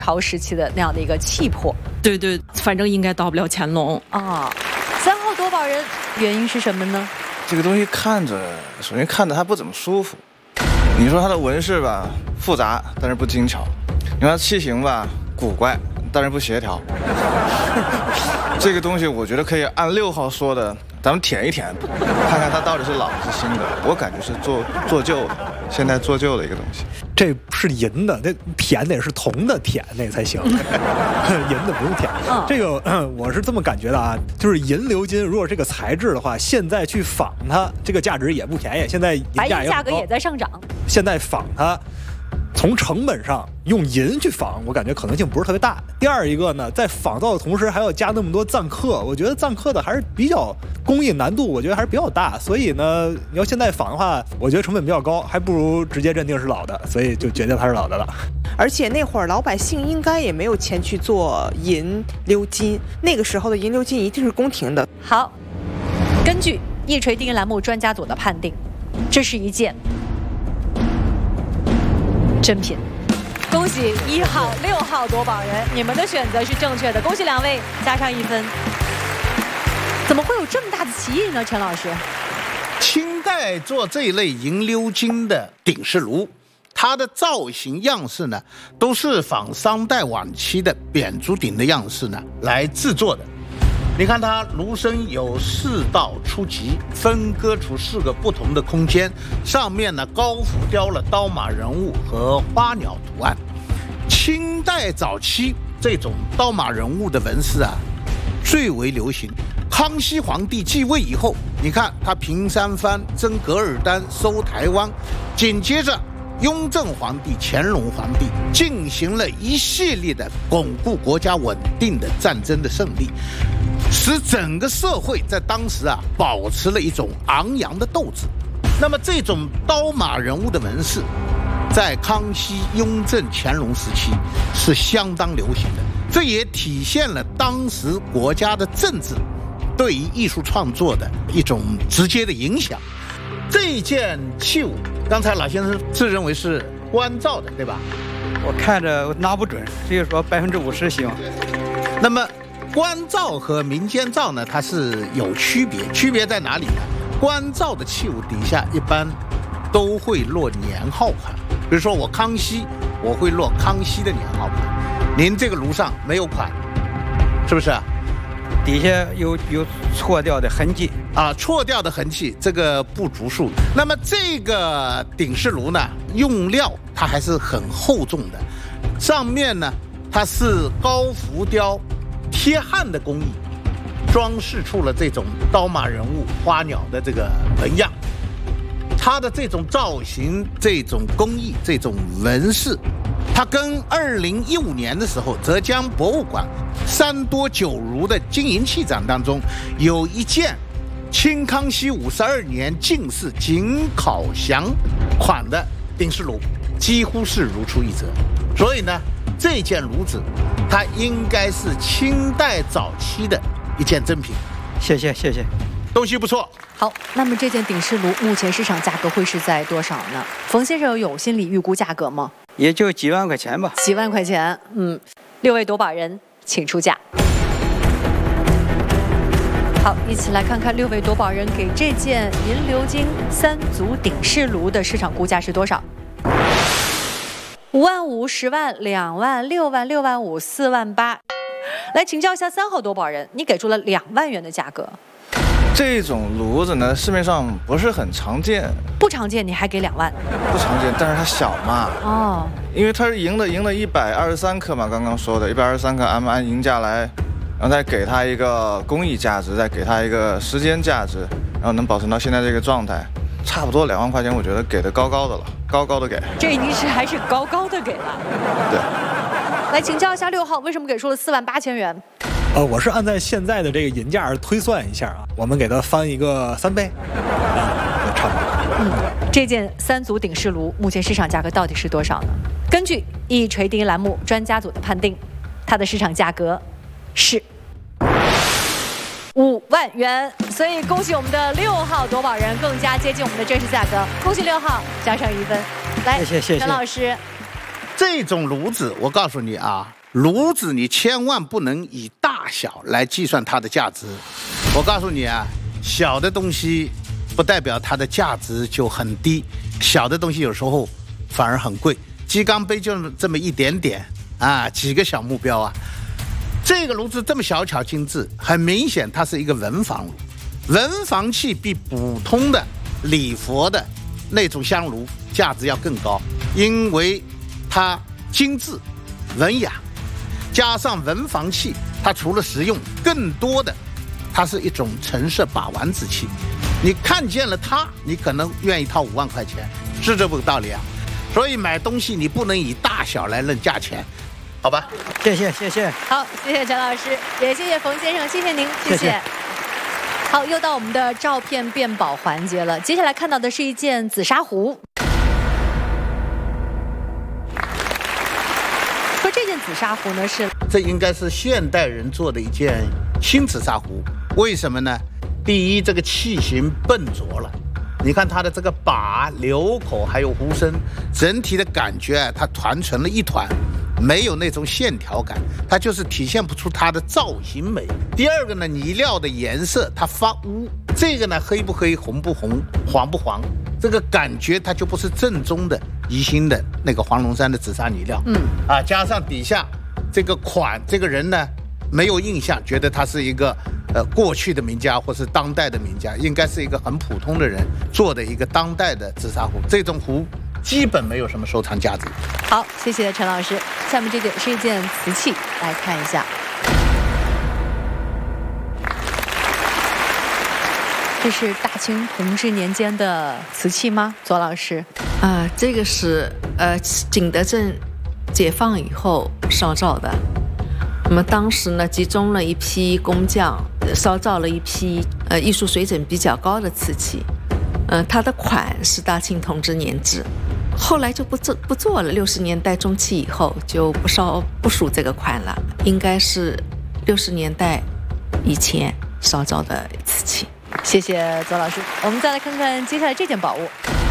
朝时期的那样的一个气魄。 对对，反正应该到不了乾隆啊。3号夺宝人，原因是什么呢？ 这个东西看着，首先看着它不怎么舒服。你说它的纹饰吧，复杂但是不精巧；你说它器型吧，古怪但是不协调。这个东西我觉得可以按6号说的，咱们舔一舔，看看它到底是老是新的。我感觉是做旧的，现在做旧的一个东西。 这是银的，那舔得是铜的舔那才行，银的不用舔。这个我是这么感觉的啊，就是银鎏金，如果这个材质的话，现在去仿它，这个价值也不便宜。现在银价格也在上涨。 现在仿它，从成本上用银去仿，我感觉可能性不是特别大。第二一个呢，在仿造的同时还要加那么多赞刻，我觉得赞刻的还是比较工艺难度，我觉得还是比较大。所以呢，你要现在仿的话，我觉得成本比较高，还不如直接认定是老的，所以就决定它是老的了。 而且那会儿老百姓应该也没有钱去做银鎏金，那个时候的银鎏金一定是宫廷的。 好，根据一锤定音栏目专家组的判定，这是一件真品。恭喜1号、6号夺宝人，你们的选择是正确的，恭喜2位，加上1分。怎么会有这么大的歧义呢？陈老师， 清代做这一类银鎏金的鼎式炉，它的造型样式呢，都是仿商代晚期的扁竹鼎的样式呢来制作的。你看它炉身有4道出级，分割出4个不同的空间，上面呢高浮雕了刀马人物和花鸟图案。清代早期这种刀马人物的纹饰啊最为流行。康熙皇帝继位以后，你看他平三藩、征噶尔丹、收台湾，紧接着雍正皇帝、乾隆皇帝进行了一系列的巩固国家稳定的战争的胜利，使整个社会在当时啊保持了一种昂扬的斗志。那么这种刀马人物的纹饰，在康熙、雍正、乾隆时期是相当流行的，这也体现了当时国家的政治对于艺术创作的一种直接的影响。这件器物，刚才老先生自认为是官造的，对吧？ 我看着拿不准，所以说50%希望。 那么官造和民间造呢，它是有区别，区别在哪里呢？官造的器物底下一般都会落年号款，比如说我康熙，我会落康熙的年号款。您这个炉上没有款，是不是？ 底下有错掉的痕迹啊，错掉的痕迹，这个不足数。那么这个鼎式炉呢，用料它还是很厚重的，上面呢它是高浮雕贴汉的工艺，装饰出了这种刀马人物、花鸟的这个纹样。它的这种造型、这种工艺、这种纹饰，它跟2015年的时候浙江博物馆3多9炉的金银器展当中有一件清康熙52年进士景考祥款的鼎式炉，几乎是如出一辙。所以呢，这件炉子它应该是清代早期的一件真品。 谢谢， 东西不错。 好，那么这件鼎式炉目前市场价格会是在多少呢？冯先生有心理预估价格吗？ 也就几万块钱吧。 几万块钱，6位夺宝人请出价。好，一起来看看6位夺宝人给这件银鎏金3足鼎式炉的市场估价是多少？5万5、10万、2万、6万、6万5、4万8。来请教一下3号夺宝人，你给出了2万元的价格。 这种炉子呢，市面上不是很常见。 不常见，你还给2万？ 不常见，但是它小嘛。 哦。 因为它是赢的123克嘛，刚刚说的123克，按银价来，然后再给它一个工艺价值，再给它一个时间价值，然后能保存到现在这个状态，差不多2万块钱，我觉得给的高高的了，高高的给。 这已经是还是高高的给了。 对。 来请教一下6号，为什么给出了4万8千元？ 我是按在现在的这个银价推算一下啊，我们给它翻一个3倍，差不多。 这件3足鼎式炉目前市场价格到底是多少呢？根据一锤定音栏目专家组的判定，它的市场价格是5万元。所以恭喜我们的6号夺宝人更加接近我们的真实价格，恭喜6号加上1分。来， 谢谢陈老师。 这种炉子，我告诉你啊，炉子你千万不能以大小来计算它的价值。我告诉你啊，小的东西不代表它的价值就很低，小的东西有时候反而很贵。鸡缸杯就这么一点点啊，几个小目标啊。这个炉子这么小巧精致，很明显它是一个文房炉。文房器比普通的礼佛的那种香炉价值要更高，因为它精致文雅，加上文房器，它除了实用，更多的它是一种陈设把玩之器。你看见了它，你可能愿意掏5万块钱，是这个道理啊。所以买东西你不能以大小来论价钱，好吧？ 谢谢谢谢。 好，谢谢陈老师，也谢谢冯先生，谢谢您，谢谢。好，又到我们的照片辨宝环节了。接下来看到的是一件紫砂壶。说这件紫砂壶呢是， 这应该是现代人做的一件新紫砂壶。为什么呢？第一，这个器型笨拙了。你看它的这个把、流口还有壶身，整体的感觉啊，它团成了一团，没有那种线条感，它就是体现不出它的造型美。第二个呢，泥料的颜色它发乌，这个呢黑不黑、红不红、黄不黄，这个感觉它就不是正宗的宜兴的那个黄龙山的紫砂泥料。加上底下这个款，这个人呢没有印象，觉得他是一个过去的名家或是当代的名家，应该是一个很普通的人做的一个当代的紫砂壶。这种壶基本没有什么收藏价值。 好，谢谢陈老师。下面这件是一件瓷器，来看一下。这是大清同治年间的瓷器吗？左老师？ 这个是景德镇解放以后烧造的。那么当时呢，集中了一批工匠，烧造了一批艺术水准比较高的瓷器。它的款是大清同治年制，后来就不做了。60年代中期以后就不属这个款了，应该是60年代以前烧造的瓷器。 谢谢左老师。我们再来看看接下来这件宝物。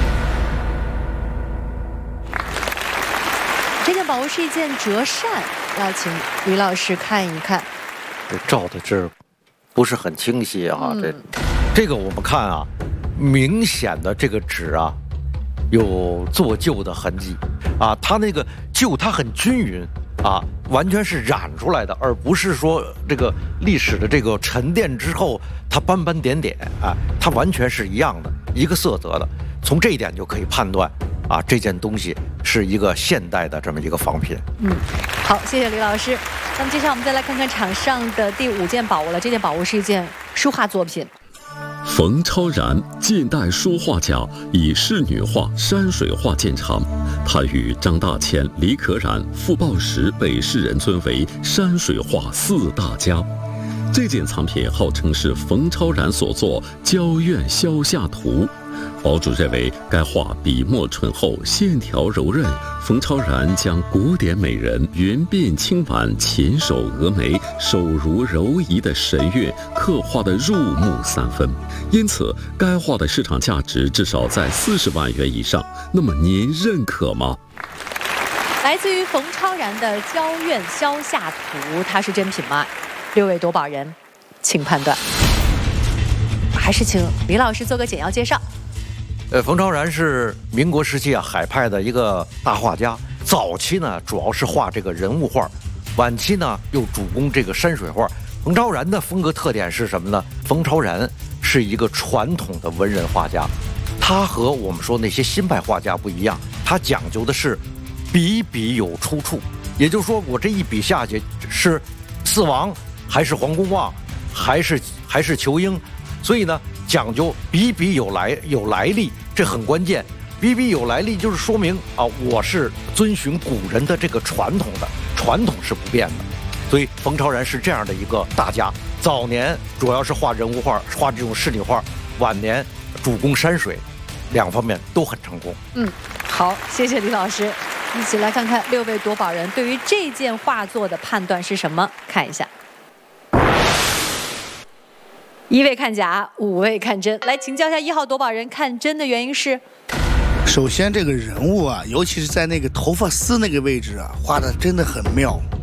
这件宝物是一件折扇，要请吕老师看一看。 照的这不是很清晰啊，这个我们看啊，明显的这个纸啊有做旧的痕迹啊，它那个旧它很均匀啊，完全是染出来的，而不是说这个历史的这个沉淀之后它斑斑点点啊，它完全是一样的，一个色泽的。从这一点就可以判断啊，这件东西是一个现代的这么一个仿品。 好，谢谢吕老师。那么接下来我们再来看看场上的第5件宝物了。这件宝物是一件书画作品。 冯超然，近代书画家，以仕女画、山水画见长。他与张大千、李可染、傅抱石被世人尊为山水画4大家。这件藏品号称是冯超然所作《郊院消夏图》。堡主认为该画笔墨醇厚，线条柔韧。冯超然将古典美人云鬓轻挽、琴手蛾眉、手如柔仪的神韵刻画得入木3分，因此该画的市场价值至少在40万元以上。那么您认可吗？ 来自于冯超然的《郊院消夏图》，它是真品吗？6位夺宝人，请判断。还是请李老师做个简要介绍。 冯超然是民国时期啊海派的一个大画家，早期呢主要是画这个人物画，晚期呢又主攻这个山水画。冯超然的风格特点是什么呢？冯超然是一个传统的文人画家，他和我们说那些新派画家不一样，他讲究的是笔笔有出处，也就是说我这一笔下去是四王还是黄公望还是仇英，所以呢讲究笔笔有来历，这很关键。笔笔有来历就是说明啊，我是遵循古人的这个传统的，传统是不变的。所以冯超然是这样的一个大家，早年主要是画人物画，画这种仕女画，晚年主攻山水，2方面都很成功。 好，谢谢李老师。一起来看看6位夺宝人对于这件画作的判断是什么，看一下。1位看假，5位看真。来请教一下1号夺宝人，看真的原因是首先这个人物啊，尤其是在那个头发丝那个位置啊，画的真的很妙。